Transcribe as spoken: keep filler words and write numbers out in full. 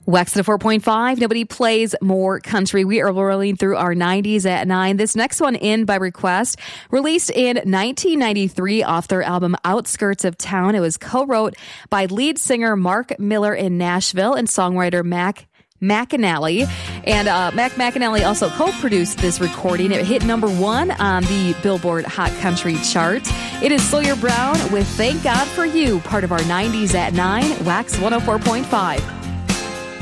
Wax at four point five. Nobody plays more country. We are rolling through our nineties at nine. This next one in by request, released in nineteen ninety-three off their album Outskirts of Town. It was co-wrote by lead singer Mark Miller in Nashville and songwriter Mac McAnally. And uh, Mac McAnally also co-produced this recording. It hit number one on the Billboard Hot Country chart. It is Sawyer Brown with Thank God for You, part of our nineties at nine, Wax one oh four point five.